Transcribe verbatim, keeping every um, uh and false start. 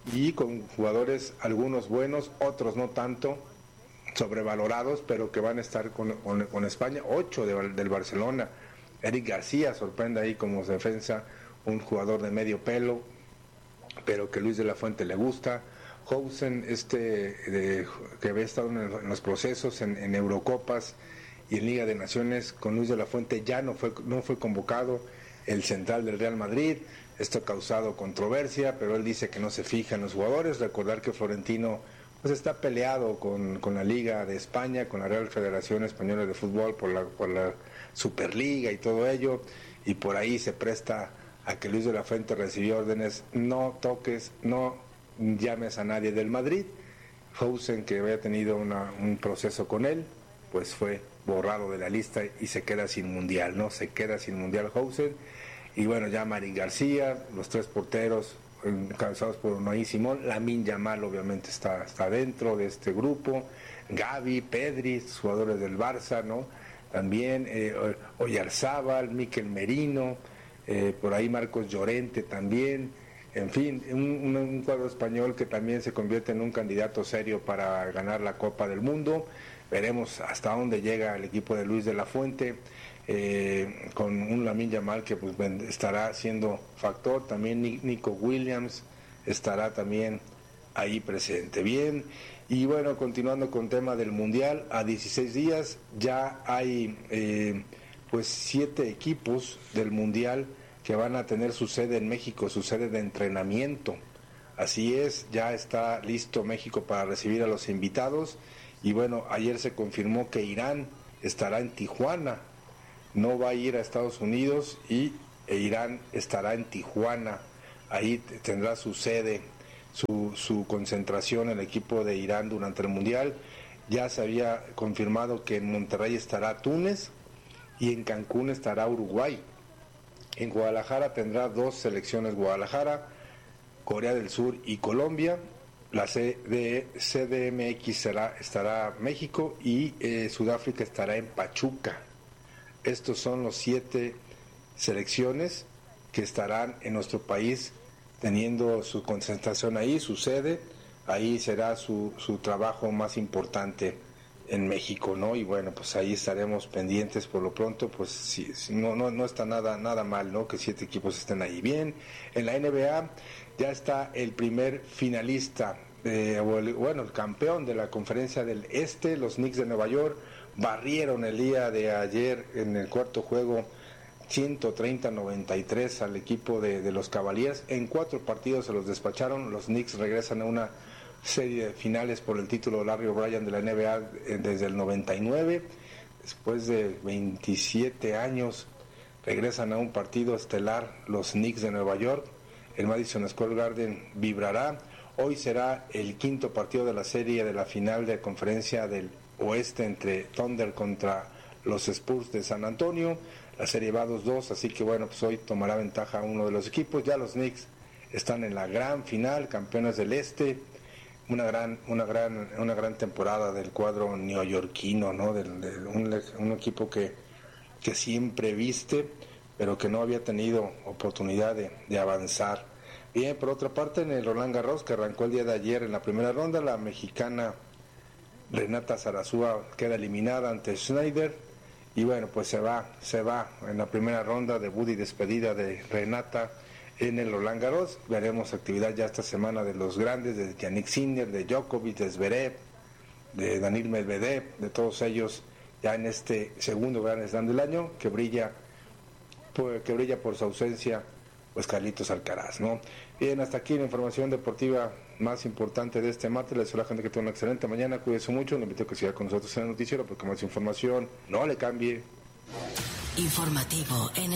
y con jugadores, algunos buenos, otros no tanto, sobrevalorados, pero que van a estar con, con, con España. Ocho de, del Barcelona. Eric García sorprende ahí como defensa, un jugador de medio pelo, pero que Luis de la Fuente le gusta. Housen, este de, que había estado en, en los procesos en, en Eurocopas y en Liga de Naciones con Luis de la Fuente, ya no fue, no fue convocado, el central del Real Madrid. Esto ha causado controversia, pero él dice que no se fija en los jugadores. Recordar que Florentino pues está peleado con, con la Liga de España, con la Real Federación Española de Fútbol por la, por la Superliga y todo ello, y por ahí se presta a que Luis de la Fuente recibió órdenes: no toques, no llames a nadie del Madrid. Housen, que había tenido una, un proceso con él, pues fue borrado de la lista y se queda sin mundial, ¿no? Se queda sin mundial Housen. Y bueno, ya Mari García, los tres porteros encabezados por Unai Simón. Lamine Yamal obviamente está, está dentro de este grupo. Gavi, Pedri, jugadores del Barça, ¿no? También eh, Oyarzábal, Mikel Merino, eh, por ahí Marcos Llorente también. En fin, un, un, un cuadro español que también se convierte en un candidato serio para ganar la Copa del Mundo. Veremos hasta dónde llega el equipo de Luis de la Fuente, eh, con un Lamine Yamal que pues estará siendo factor. También Nico Williams estará también ahí presente. Bien, y bueno, continuando con tema del Mundial, a dieciséis días ya hay eh, pues siete equipos del Mundial que van a tener su sede en México, su sede de entrenamiento. Así es, ya está listo México para recibir a los invitados. Y bueno, ayer se confirmó que Irán estará en Tijuana, no va a ir a Estados Unidos, y e Irán estará en Tijuana. Ahí tendrá su sede, su, su concentración el equipo de Irán durante el Mundial. Ya se había confirmado que en Monterrey estará Túnez y en Cancún estará Uruguay. En Guadalajara tendrá dos selecciones: Guadalajara, Corea del Sur y Colombia. La C D M X será, estará México, y eh, Sudáfrica estará en Pachuca. Estos son los siete selecciones que estarán en nuestro país teniendo su concentración ahí, su sede. Ahí será su, su trabajo más importante en México, ¿no? Y bueno, pues ahí estaremos pendientes. Por lo pronto, pues sí, no, no, no está nada, nada mal, ¿no? Que siete equipos estén ahí. Bien, en la N B A ya está el primer finalista, eh, o el, bueno, el campeón de la Conferencia del Este. Los Knicks de Nueva York barrieron el día de ayer en el cuarto juego ciento treinta a noventa y tres al equipo de, de los Cavaliers. En cuatro partidos se los despacharon. Los Knicks regresan a una serie de finales por el título Larry O'Brien de la N B A desde el noventa y nueve. Después de veintisiete años regresan a un partido estelar los Knicks de Nueva York. El Madison Square Garden vibrará. Hoy será el quinto partido de la serie de la final de Conferencia del Oeste entre Thunder contra los Spurs de San Antonio. La serie va dos dos, así que bueno, pues hoy tomará ventaja uno de los equipos. Ya los Knicks están en la gran final, campeones del Este. Una gran, una gran, una gran temporada del cuadro neoyorquino, ¿no? De, de un, un equipo que, que siempre viste, pero que no había tenido oportunidad de, de avanzar. Bien, por otra parte, en el Roland Garros, que arrancó el día de ayer en la primera ronda, la mexicana Renata Zarazúa queda eliminada ante Schneider. Y bueno, pues se va, se va en la primera ronda, debut y despedida de Renata en el Roland Garros. Veremos actividad ya esta semana de los grandes, de Jannik Sinner, de Djokovic, de Zverev, de Daniil Medvedev, de todos ellos ya en este segundo Grand Slam del año, que brilla, pues, que brilla por su ausencia, pues Carlitos Alcaraz, ¿no? Bien, hasta aquí la información deportiva más importante de este martes. Les deseo a la gente que tenga una excelente mañana, cuídense mucho, le invito a que siga con nosotros en el noticiero, porque más información, no le cambie. Informativo en